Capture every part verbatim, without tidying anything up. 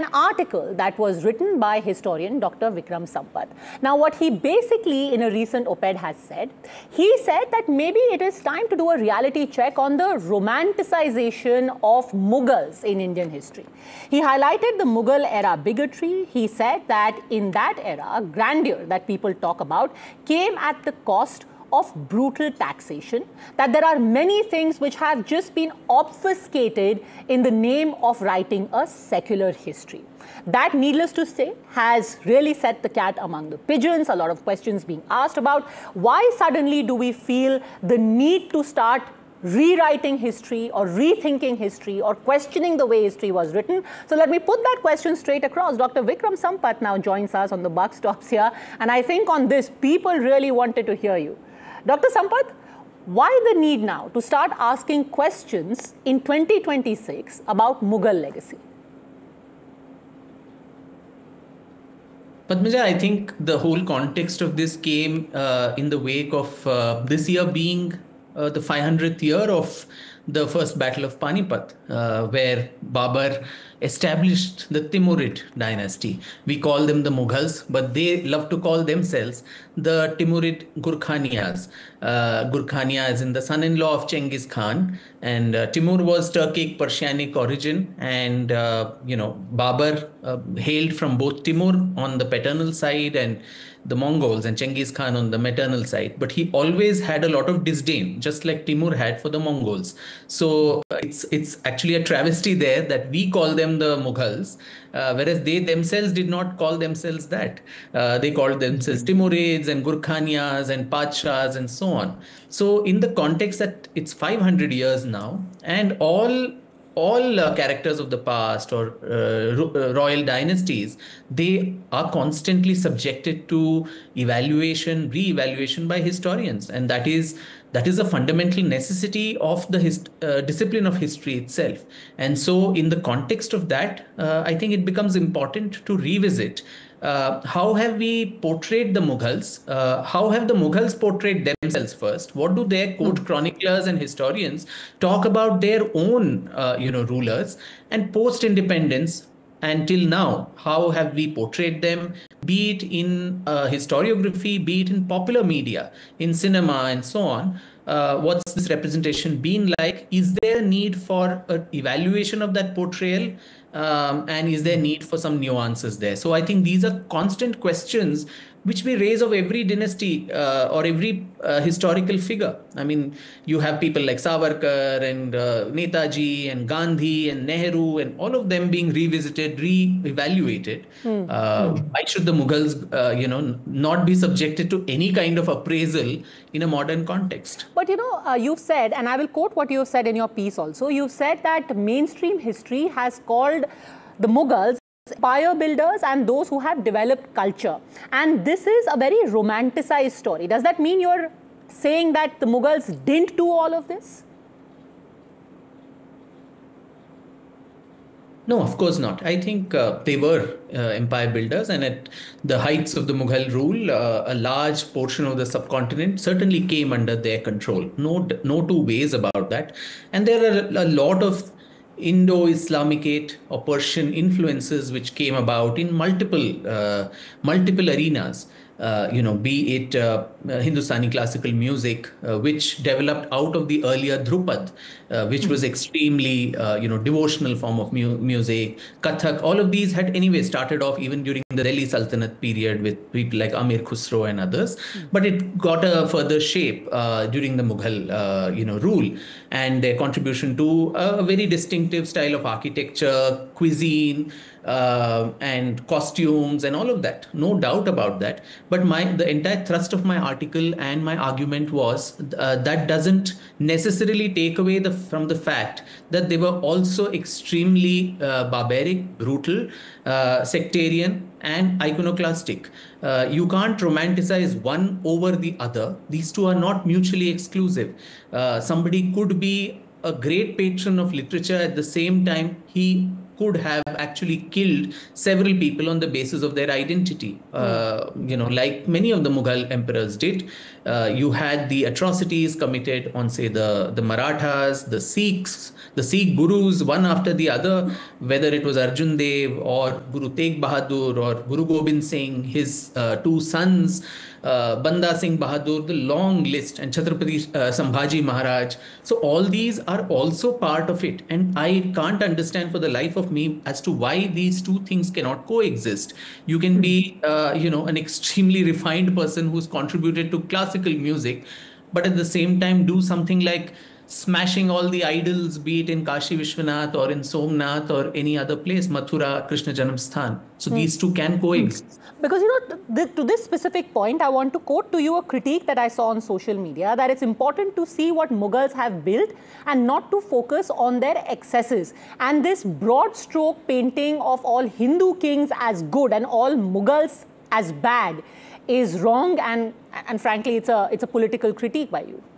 article that was written by historian Doctor Vikram Sampath. Now, what he basically in a recent op-ed has said, he said that maybe it is time to do a reality check on the romanticization of Mughals in Indian history. He highlighted the Mughal era bigotry. He said that in that era, grandeur that people talk about came at the cost of brutal taxation, that there are many things which have just been obfuscated in the name of writing a secular history. That, needless to say, has really set the cat among the pigeons. A lot of questions being asked about why suddenly do we feel the need to start rewriting history or rethinking history or questioning the way history was written. So let me put that question straight across. Doctor Vikram Sampath now joins us on the buck stops here. And I think on this, people really wanted to hear you. Doctor Sampath, why the need now to start asking questions in twenty twenty-six about Mughal legacy? Padmaja, I think the whole context of this came uh, in the wake of uh, this year being uh, the five hundredth year of the first Battle of Panipat, uh, where Babur established the Timurid dynasty. We call them the Mughals, but they love to call themselves the Timurid Gurkhaniyas. Uh, Gurkhaniya is in the son-in-law of Chengiz Khan, and uh, Timur was Turkic Persianic origin, and uh, you know Babur uh, hailed from both Timur on the paternal side and the Mongols and Chengiz Khan on the maternal side, but he always had a lot of disdain, just like Timur had for the Mongols. So uh, it's it's actually a travesty there that we call them the Mughals, uh, whereas they themselves did not call themselves that. Uh, they called themselves Timurids and Gurkhaniyas and Padshahs and so on. So in the context that it's five hundred years now, and all all uh, characters of the past or uh, ro uh, royal dynasties, they are constantly subjected to evaluation, re-evaluation by historians. And that is that is a fundamental necessity of the hist uh, discipline of history itself. And so in the context of that, uh, I think it becomes important to revisit Uh, how have we portrayed the Mughals? Uh, how have the Mughals portrayed themselves first? What do their court chroniclers and historians talk about their own, uh, you know, rulers? And post-independence until now, how have we portrayed them, be it in uh, historiography, be it in popular media, in cinema and so on? Uh, what's this representation been like? Is there a need for an evaluation of that portrayal? Um, and is there need for some nuances there? So I think these are constant questions which we raise of every dynasty uh, or every uh, historical figure. I mean, you have people like Savarkar and uh, Netaji and Gandhi and Nehru and all of them being revisited, re-evaluated. Mm. Uh, mm. Why should the Mughals, uh, you know, not be subjected to any kind of appraisal in a modern context? But, you know, uh, you've said, and I will quote what you've said in your piece also, you've said that mainstream history has called the Mughals empire builders and those who have developed culture. And this is a very romanticized story. Does that mean you're saying that the Mughals didn't do all of this? No, of course not. I think uh, they were uh, empire builders, and at the heights of the Mughal rule, uh, a large portion of the subcontinent certainly came under their control. No, no two ways about that. And there are a lot of Indo-Islamicate or Persian influences which came about in multiple uh, multiple arenas. Uh, you know, be it uh, Hindustani classical music, uh, which developed out of the earlier Dhrupad, uh, which was extremely, uh, you know, devotional form of mu music. Kathak, all of these had anyway started off even during the Delhi Sultanate period with people like Amir Khusro and others. But it got a further shape uh, during the Mughal, uh, you know, rule, and their contribution to a very distinctive style of architecture, cuisine, Uh, and costumes and all of that, no doubt about that. But my the entire thrust of my article and my argument was uh, that doesn't necessarily take away the from the fact that they were also extremely uh, barbaric, brutal, uh, sectarian, and iconoclastic. Uh, you can't romanticize one over the other. These two are not mutually exclusive. Uh, somebody could be a great patron of literature, at the same time he could have actually killed several people on the basis of their identity. Uh, you know, like many of the Mughal emperors did. Uh, you had the atrocities committed on, say, the, the Marathas, the Sikhs, the Sikh gurus, one after the other, whether it was Arjun Dev or Guru Tegh Bahadur or Guru Gobind Singh, his uh, two sons, uh, Banda Singh Bahadur, the long list, and Chhatrapati uh, Sambhaji Maharaj. So all these are also part of it. And I can't understand for the life of me as to why these two things cannot coexist. You can be, uh, you know, an extremely refined person who's contributed to classical music, but at the same time do something like smashing all the idols, be it in Kashi Vishwanath or in Somnath or any other place, Mathura, Krishna Janamsthan. So mm. these two can coexist. Because, you know, th to this specific point, I want to quote to you a critique that I saw on social media, that it's important to see what Mughals have built and not to focus on their excesses. And this broad stroke painting of all Hindu kings as good and all Mughals as bad is wrong, and, and frankly, it's a, it's a political critique by you.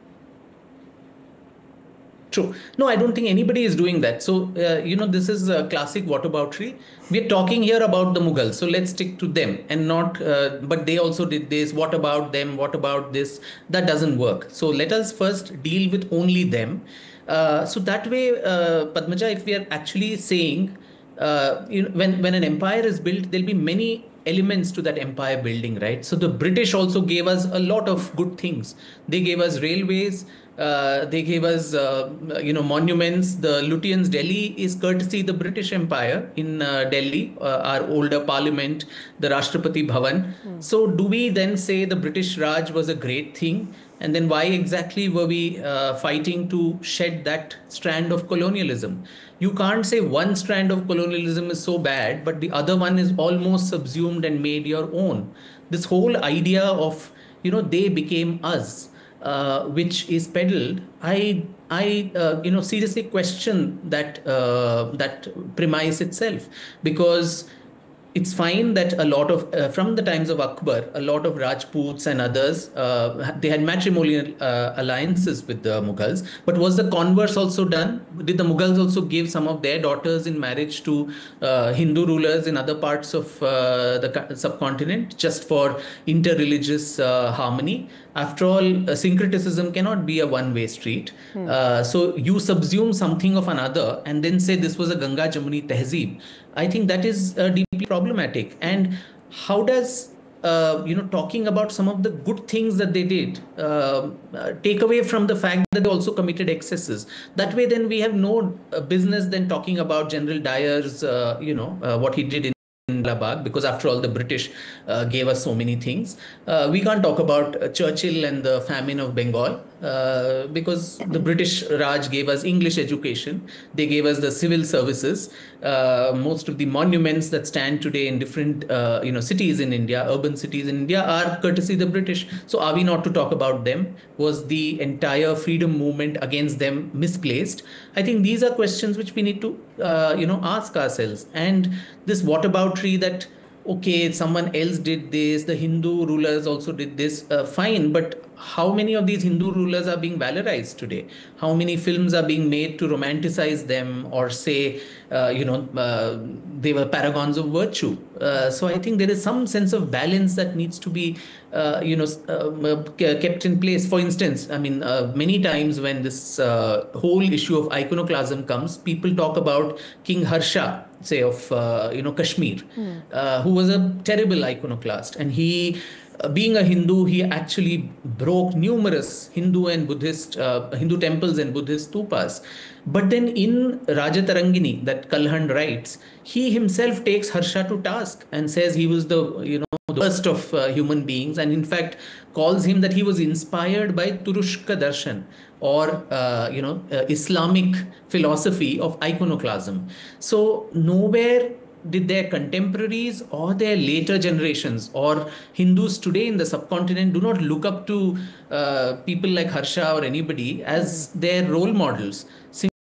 True. No, I don't think anybody is doing that. So, uh, you know, this is a classic whataboutery. We're talking here about the Mughals. So let's stick to them and not, uh, but they also did this. What about them? What about this? That doesn't work. So let us first deal with only them. Uh, so that way, uh, Padmaja, if we are actually saying, uh, you know, when, when an empire is built, there'll be many elements to that empire building, right? So the British also gave us a lot of good things. They gave us railways. Uh, they gave us, uh, you know, monuments. The Lutyens' Delhi is courtesy the British Empire in uh, Delhi, uh, our older parliament, the Rashtrapati Bhavan. Mm. So do we then say the British Raj was a great thing? And then why exactly were we uh, fighting to shed that strand of colonialism? You can't say one strand of colonialism is so bad, but the other one is almost subsumed and made your own. This whole idea of, you know, they became us, uh, which is peddled, I, I, uh, you know, seriously question that, uh, that premise itself, because it's fine that a lot of, uh, from the times of Akbar, a lot of Rajputs and others, uh, they had matrimonial uh, alliances with the Mughals. But was the converse also done? Did the Mughals also give some of their daughters in marriage to uh, Hindu rulers in other parts of uh, the subcontinent just for inter-religious uh, harmony? After all, uh, syncretism cannot be a one-way street. Hmm. Uh, so you subsume something of another and then say this was a Ganga Jamuni Tehzeeb. I think that is uh, deeply problematic. And how does, uh, you know, talking about some of the good things that they did, uh, uh, take away from the fact that they also committed excesses? That way, then we have no uh, business then talking about General Dyer's, uh, you know, uh, what he did in Jalabad, because after all, the British uh, gave us so many things. Uh, we can't talk about uh, Churchill and the famine of Bengal uh, because the British Raj gave us English education. They gave us the civil services. Uh, most of the monuments that stand today in different uh, you know, cities in India, urban cities in India, are courtesy the British. So are we not to talk about them? Was the entire freedom movement against them misplaced? I think these are questions which we need to uh, you know, ask ourselves. And this whataboutery that, okay, someone else did this, the Hindu rulers also did this, uh, fine, but how many of these Hindu rulers are being valorized today? How many films are being made to romanticize them or say, uh, you know, uh, they were paragons of virtue? Uh, so I think there is some sense of balance that needs to be, uh, you know, uh, kept in place. For instance, I mean, uh, many times when this uh, whole issue of iconoclasm comes, people talk about King Harsha, say of, uh, you know, Kashmir, mm. uh, who was a terrible iconoclast. And he, uh, being a Hindu, he actually broke numerous Hindu and Buddhist, uh, Hindu temples and Buddhist stupas. But then in Rajatarangini, that Kalhand writes, he himself takes Harsha to task and says he was the, you know, the worst of uh, human beings, and in fact calls him that he was inspired by Turushka Darshan, or uh, you know, uh, Islamic philosophy of iconoclasm. So nowhere did their contemporaries or their later generations or Hindus today in the subcontinent do not look up to uh, people like Harsha or anybody as their role models, simply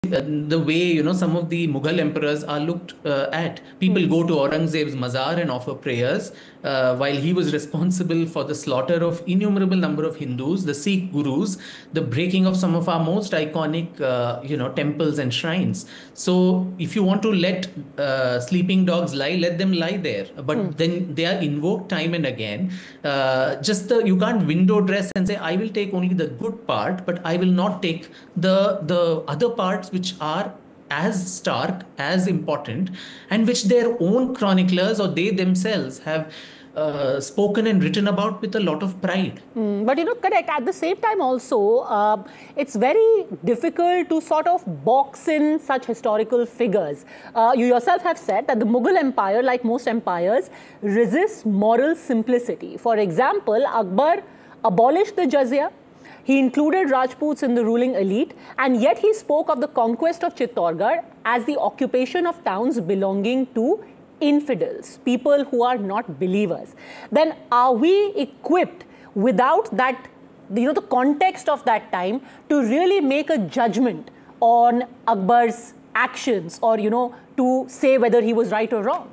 uh, the way, you know, some of the Mughal emperors are looked uh, at. People mm. go to Aurangzeb's mazar and offer prayers, uh, while he was responsible for the slaughter of innumerable number of Hindus, the Sikh gurus, the breaking of some of our most iconic, uh, you know, temples and shrines. So if you want to let uh, sleeping dogs lie, let them lie there. But mm. then they are invoked time and again. Uh, just the, you can't window dress and say, I will take only the good part, but I will not take the, the other parts which are as stark, as important, and which their own chroniclers or they themselves have uh, spoken and written about with a lot of pride. Mm, but you know, correct. At the same time also, uh, it's very difficult to sort of box in such historical figures. Uh, you yourself have said that the Mughal Empire, like most empires, resists moral simplicity. For example, Akbar abolished the jizya. He included Rajputs in the ruling elite, and yet he spoke of the conquest of Chittorgarh as the occupation of towns belonging to infidels, people who are not believers. Then are we equipped without that, you know, the context of that time to really make a judgment on Akbar's actions, or, you know, to say whether he was right or wrong?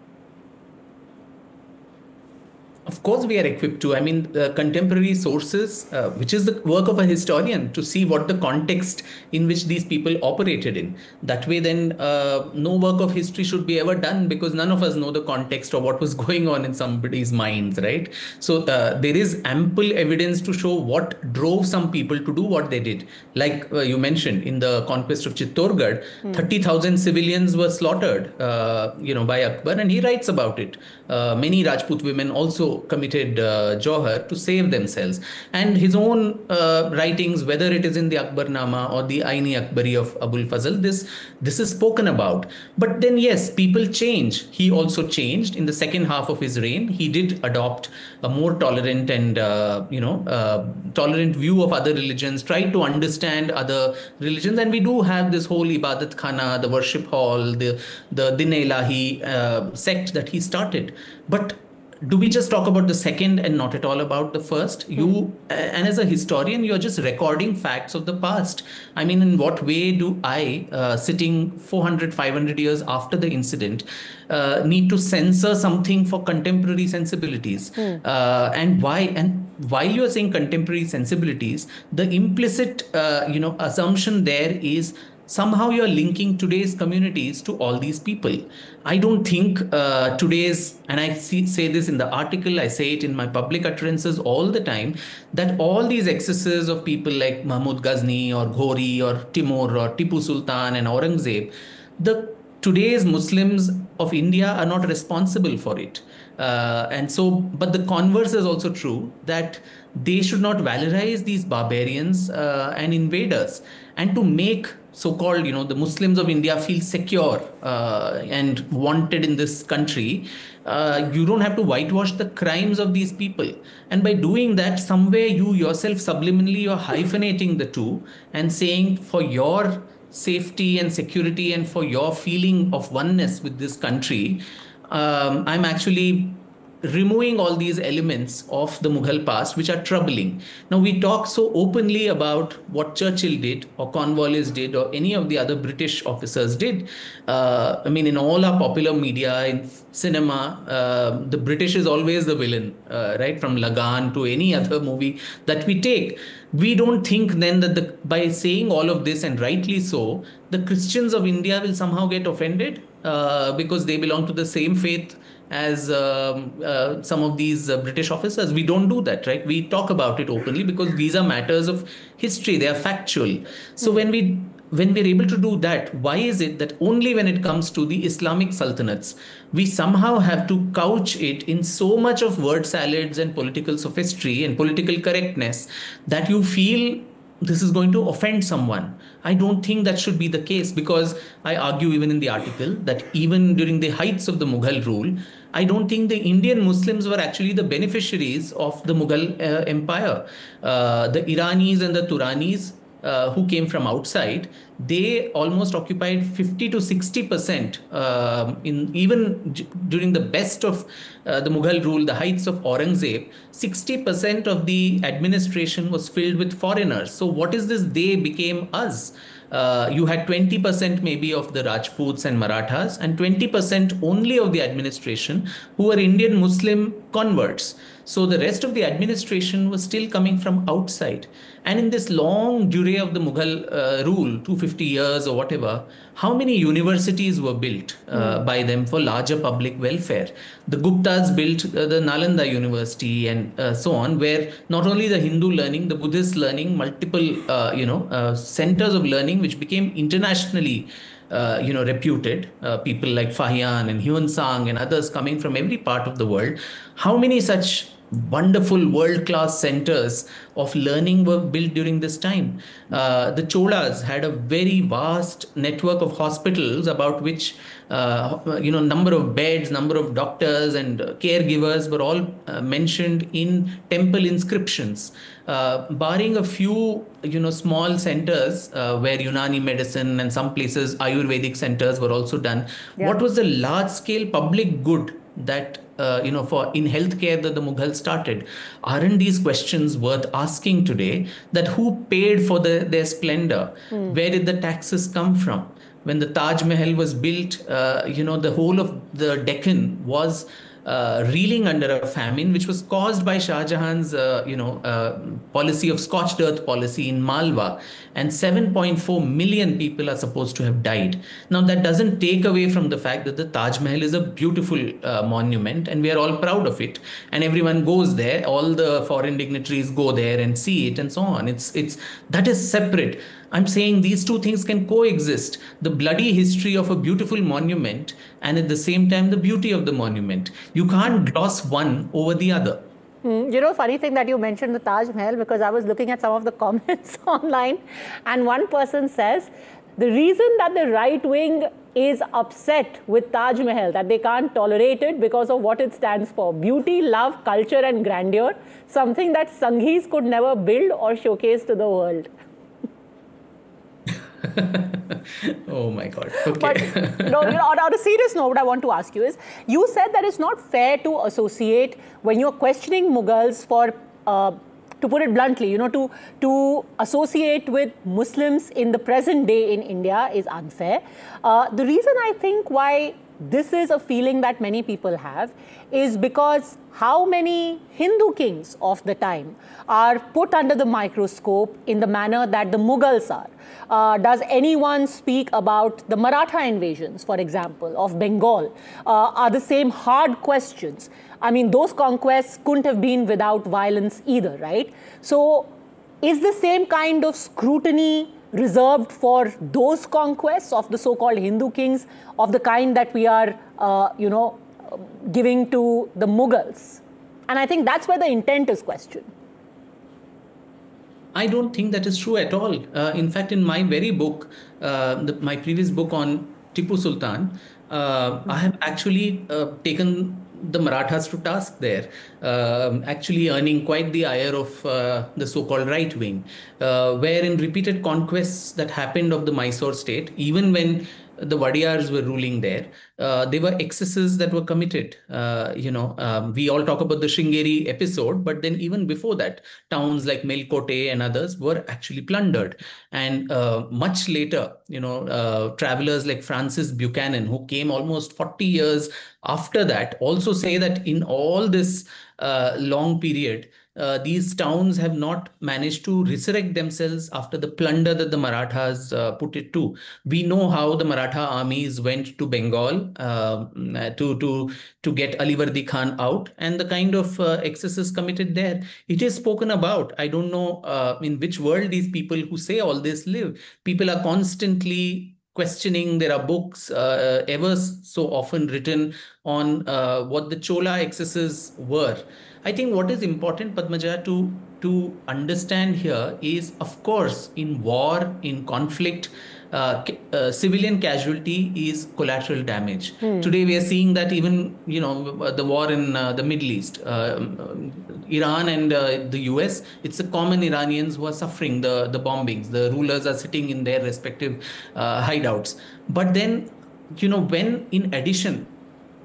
Of course, we are equipped to. I mean, uh, contemporary sources, uh, which is the work of a historian, to see what the context in which these people operated in. That way, then, uh, no work of history should be ever done, because none of us know the context of what was going on in somebody's minds, right? So uh, there is ample evidence to show what drove some people to do what they did. Like uh, you mentioned, in the conquest of Chittorgarh, hmm. thirty thousand civilians were slaughtered, uh, you know, by Akbar, and he writes about it. Uh, many Rajput women also committed uh, Jauhar to save themselves. And his own uh, writings, whether it is in the Akbarnama or the Aini Akbari of Abul Fazl, this, this is spoken about. But then, yes, people change. He also changed in the second half of his reign. He did adopt a more tolerant and, uh, you know, uh, tolerant view of other religions, tried to understand other religions. And we do have this whole Ibadat Khana, the worship hall, the, the Din-e-Ilahi uh, sect that he started. But do we just talk about the second and not at all about the first? Mm-hmm. You, and as a historian, you're just recording facts of the past. I mean, in what way do I, uh, sitting four hundred, five hundred years after the incident, uh, need to censor something for contemporary sensibilities? Mm. Uh, and why? And while you're saying contemporary sensibilities, the implicit, uh, you know, assumption there is somehow you're linking today's communities to all these people. I don't think uh, today's, and I see, say this in the article, I say it in my public utterances all the time, that all these excesses of people like Mahmud Ghazni or Ghori or Timur or Tipu Sultan and Aurangzeb, the today's Muslims of India are not responsible for it. Uh, and so, but the converse is also true, that they should not valorize these barbarians uh, and invaders, and to make so-called, you know, the Muslims of India feel secure uh, and wanted in this country. Uh, you don't have to whitewash the crimes of these people. And by doing that, somewhere you yourself subliminally, you're hyphenating the two and saying, for your safety and security and for your feeling of oneness with this country, um, I'm actually removing all these elements of the Mughal past, which are troubling. Now, we talk so openly about what Churchill did or Cornwallis did or any of the other British officers did. Uh, I mean, in all our popular media, in cinema, uh, the British is always the villain, uh, right? From Lagan to any other movie that we take. We don't think then that the, by saying all of this, and rightly so, the Christians of India will somehow get offended uh, because they belong to the same faith as um, uh, some of these uh, British officers. We don't do that, right? We talk about it openly because these are matters of history. They are factual. So mm-hmm. when we when we're able to do that, why is it that only when it comes to the Islamic sultanates, we somehow have to couch it in so much of word salads and political sophistry and political correctness that you feel this is going to offend someone? I don't think that should be the case, because I argue even in the article that even during the heights of the Mughal rule, I don't think the Indian Muslims were actually the beneficiaries of the Mughal uh, empire. Uh, the Iranis and the Turanis, uh, who came from outside, they almost occupied fifty to sixty percent uh, in even j- during the best of uh, the Mughal rule, the heights of Aurangzeb, sixty percent of the administration was filled with foreigners. So what is this? They became us. uh, you had twenty percent maybe of the Rajputs and Marathas and twenty percent only of the administration who were Indian Muslim converts. So the rest of the administration was still coming from outside. And in this long durée of the Mughal uh, rule, two hundred fifty years or whatever, how many universities were built uh, mm. by them for larger public welfare? The Guptas built uh, the Nalanda University and uh, so on, where not only the Hindu learning, the Buddhist learning, multiple uh, you know uh, centers of learning which became internationally Uh, you know, reputed, uh, people like Fahian and Hyun Sang and others coming from every part of the world. How many such wonderful world-class centers of learning were built during this time? Uh, the Cholas had a very vast network of hospitals about which, uh, you know, number of beds, number of doctors and caregivers were all uh, mentioned in temple inscriptions. Uh, barring a few, you know, small centers uh, where Unani medicine and some places Ayurvedic centers were also done. Yeah. What was the large-scale public good that, uh, you know, for in healthcare that the Mughals started? Aren't these questions worth asking today? That who paid for the, their splendor? Mm. Where did the taxes come from? When the Taj Mahal was built, uh, you know, the whole of the Deccan was Uh, reeling under a famine, which was caused by Shah Jahan's, uh, you know, uh, policy of scorched earth policy in Malwa, and seven point four million people are supposed to have died. Now, that doesn't take away from the fact that the Taj Mahal is a beautiful uh, monument, and we are all proud of it, and everyone goes there. All the foreign dignitaries go there and see it, and so on. It's it's that is separate. I'm saying these two things can coexist. The bloody history of a beautiful monument and at the same time the beauty of the monument. You can't gloss one over the other. Mm, you know, funny thing that you mentioned the Taj Mahal, because I was looking at some of the comments online and one person says the reason that the right wing is upset with Taj Mahal, that they can't tolerate it because of what it stands for: beauty, love, culture and grandeur, something that Sanghis could never build or showcase to the world. Oh my God. Okay. But no, you know, on, on a serious note, what I want to ask you is, you said that it's not fair to associate when you're questioning Mughals for, uh, to put it bluntly, you know, to, to associate with Muslims in the present day in India is unfair. Uh, the reason I think why this is a feeling that many people have is because how many Hindu kings of the time are put under the microscope in the manner that the Mughals are. Uh, does anyone speak about the Maratha invasions, for example, of Bengal? Uh, are the same hard questions? I mean, those conquests couldn't have been without violence either, right? So is the same kind of scrutiny reserved for those conquests of the so-called Hindu kings of the kind that we are, uh, you know, giving to the Mughals? And I think that's where the intent is questioned. I don't think that is true at all. Uh, in fact, in my very book, uh, the, my previous book on Tipu Sultan, uh, mm-hmm. I have actually uh, taken the Marathas to task there, uh, actually earning quite the ire of uh, the so-called right wing, uh, where in repeated conquests that happened of the Mysore state, even when the Wadiyars were ruling there, uh, there were excesses that were committed. Uh, you know, um, we all talk about the Sringeri episode, but then even before that, towns like Melkote and others were actually plundered. And uh, much later, you know, uh, travelers like Francis Buchanan, who came almost forty years after that, also say that in all this uh, long period, Uh, these towns have not managed to resurrect themselves after the plunder that the Marathas uh, put it to. We know how the Maratha armies went to Bengal uh, to, to, to get Alivardi Khan out and the kind of uh, excesses committed there. It is spoken about. I don't know uh, in which world these people who say all this live. People are constantly questioning. There are books uh, ever so often written on uh, what the Chola excesses were. I think what is important, Padmaja, to, to understand here is, of course, in war, in conflict, uh, uh, civilian casualty is collateral damage. Hmm. Today, we are seeing that even, you know, the war in uh, the Middle East, uh, Iran and uh, the U S, it's the common Iranians who are suffering the, the bombings. The rulers are sitting in their respective uh, hideouts. But then, you know, when in addition,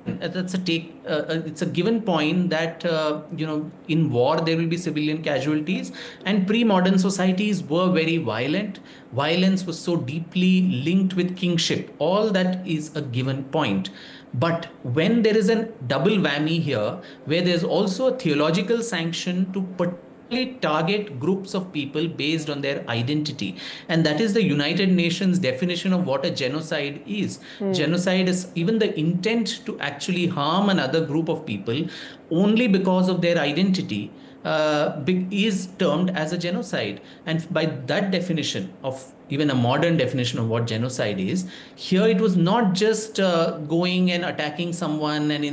that's a take uh, it's a given point that uh, you know in war there will be civilian casualties, and pre-modern societies were very violent. Violence was so deeply linked with kingship. All that is a given point. But when there is a double whammy here, where there's also a theological sanction to particularly target groups of people based on their identity, and that is the United Nations definition of what a genocide is. Mm. Genocide is even the intent to actually harm another group of people only because of their identity. Uh, is termed as a genocide. And by that definition of even a modern definition of what genocide is, here it was not just uh, going and attacking someone and in